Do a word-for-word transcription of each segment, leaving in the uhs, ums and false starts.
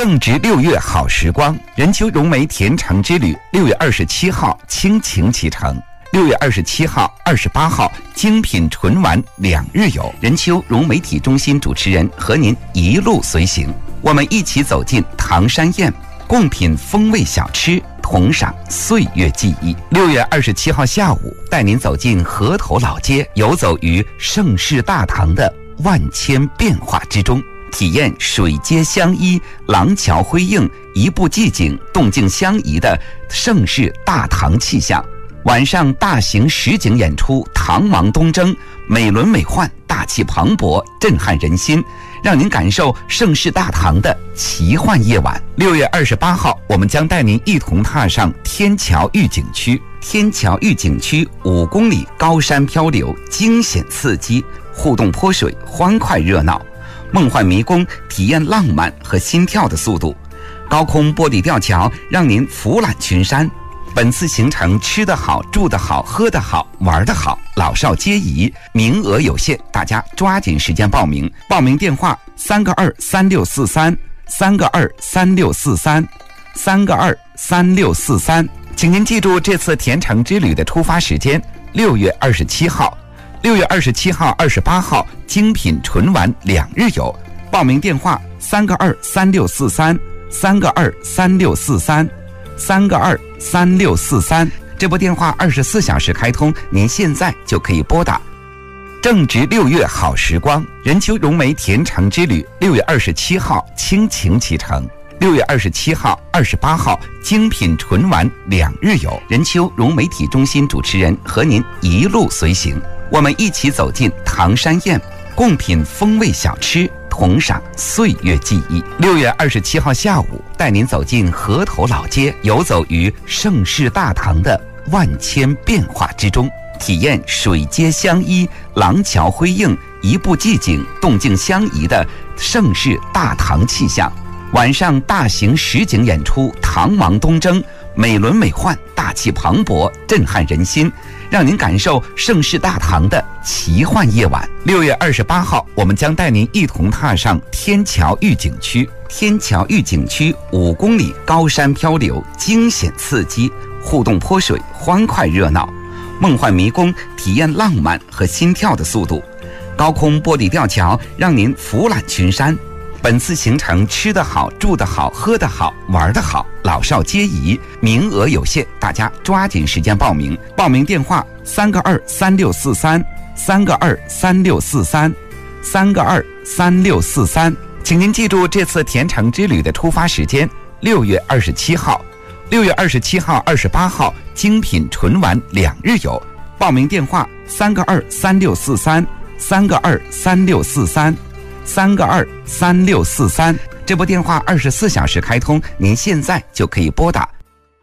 正值六月好时光，任丘融媒甜橙之旅六月二十七号倾情启程。六月二十七号、二十八号精品纯玩两日游，任丘融媒体中心主持人和您一路随行，我们一起走进唐山宴，共品风味小吃，同赏岁月记忆。六月二十七号下午，带您走进河头老街，游走于盛世大唐的万千变化之中，体验水街相依、廊桥辉映、一步寂静、动静相宜的盛世大唐气象。晚上大型实景演出《唐王东征》，美轮美奂、大气磅礴，震撼人心，让您感受盛世大唐的奇幻夜晚。六月二十八号，我们将带您一同踏上天桥峪景区。天桥峪景区五公里高山漂流，惊险刺激，互动泼水，欢快热闹。梦幻迷宫，体验浪漫和心跳的速度；高空玻璃吊桥，让您俯览群山。本次行程吃得好、住得好、喝得好、玩得好，老少皆宜，名额有限，大家抓紧时间报名。报名电话：三个二三六四三，三个二三六四三，三个二三六四三。请您记住这次甜橙之旅的出发时间：六月二十七号。六月二十七号、二十八号精品纯玩两日游，报名电话：三个二三六四三，三个二三六四三，三个二三六四三。这部电话二十四小时开通，您现在就可以拨打。正值六月好时光，任丘融媒甜橙之旅六月二十七号倾情启程。六月二十七号、二十八号精品纯玩两日游，任丘融媒体中心主持人和您一路随行，我们一起走进唐山宴，共品风味小吃，同赏岁月记忆。六月二十七号下午，带您走进河头老街，游走于盛世大唐的万千变化之中，体验水街相依、廊桥辉映、一步寂静、动静相宜的盛世大唐气象。晚上大型实景演出《唐王东征》，美轮美奂、大气磅礴，震撼人心，让您感受盛世大唐的奇幻夜晚。六月二十八号，我们将带您一同踏上天桥峪景区。天桥峪景区五公里高山漂流，惊险刺激，互动泼水，欢快热闹。梦幻迷宫，体验浪漫和心跳的速度；高空玻璃吊桥，让您俯览群山。本次行程吃得好、住得好、喝得好、玩得好，老少皆宜，名额有限，大家抓紧时间报名。报名电话：三个二三六四三，三个二三六四三，三个二三六四三。请您记住这次甜橙之旅的出发时间：六月二十七号。六月二十七号、二十八号精品纯玩两日游，报名电话：三个二三六四三，三个二三六四三，三个二三六四三。这部电话二十四小时开通，您现在就可以拨打。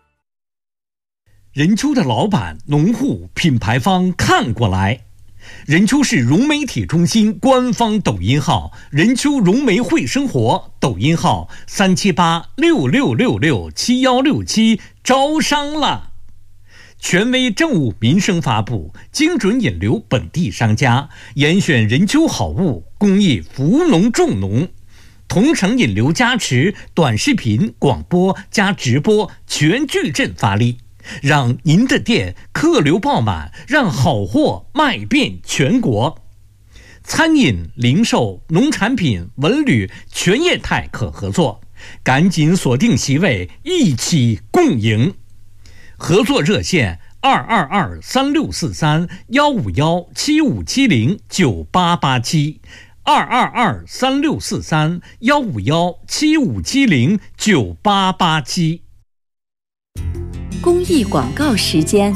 任丘的老板、农户、品牌方看过来。任丘市融媒体中心官方抖音号任丘融媒会生活，抖音号三七八六六六六七幺六七，招商了。权威政务民生发布，精准引流本地商家，严选任丘好物，公益扶农种农，同城引流加持，短视频、广播加直播全矩阵发力，让您的店客流爆满，让好货卖遍全国。餐饮、零售、农产品、文旅全业态可合作，赶紧锁定席位，一起共赢。合作热线：二二二三六四三幺五幺七五七零九八八七，二二二三六四三幺五幺七五七零九八八七。 公益广告时间。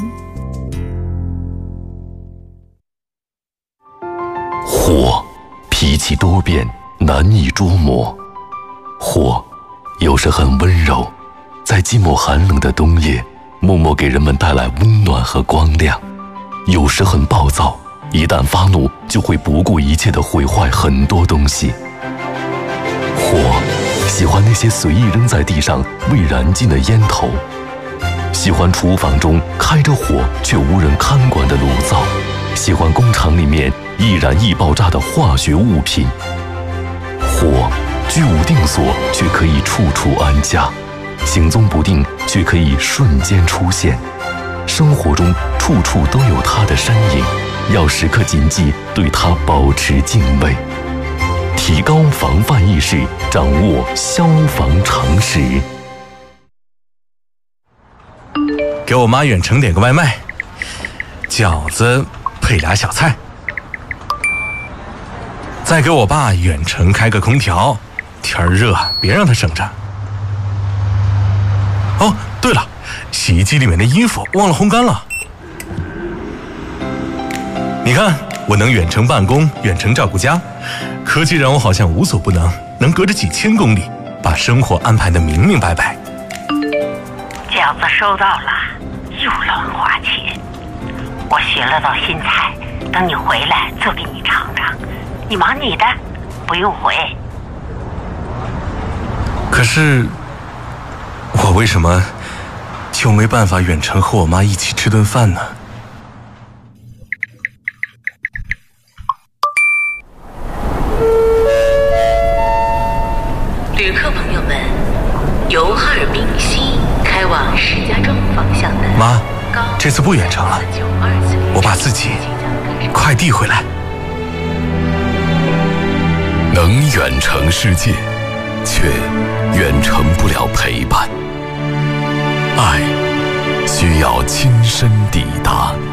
火，脾气多变，难以捉摸。火，有时很温柔，在寂寞寒冷的冬夜，默默给人们带来温暖和光亮。有时很暴躁，一旦发怒，就会不顾一切地毁坏很多东西。火，喜欢那些随意扔在地上未燃尽的烟头，喜欢厨房中开着火却无人看管的炉灶，喜欢工厂里面易燃易爆炸的化学物品。火，具居无定所却可以处处安家，行踪不定却可以瞬间出现。生活中处处都有它的身影，要时刻谨记对它保持敬畏，提高防范意识，掌握消防常识。 给我妈远程点个外卖，饺子配俩小菜。再给我爸远程开个空调，天儿热，别让他省着。哦，对了，洗衣机里面的衣服忘了烘干了。你看，我能远程办公，远程照顾家，科技让我好像无所不能，能隔着几千公里把生活安排得明明白白。 饺子收到了，又乱花钱。我学了道新菜，等你回来做给你尝尝。你忙你的，不用回。 可是，我为什么就没办法远程和我妈一起吃顿饭呢？ 旅客朋友们，由哈尔滨西开往石家庄方向的妈，这次不远程了，我把自己快递回来。 能远程世界，却远程不了陪伴。爱需要亲身抵达。